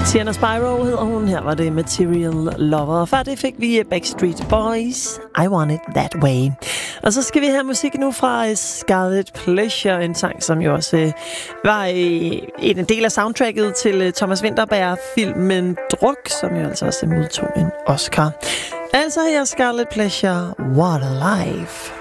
Sienna Spyro hedder hun. Her var det Material Lover. Før det fik vi Backstreet Boys, I Want It That Way. Og så skal vi have musik nu fra Scarlet Pleasure, en sang, som jo også var en del af soundtracket til Thomas Vinterberg-filmen Druk, som jo altså også modtog en Oscar. Altså her Scarlet Pleasure, What a Life.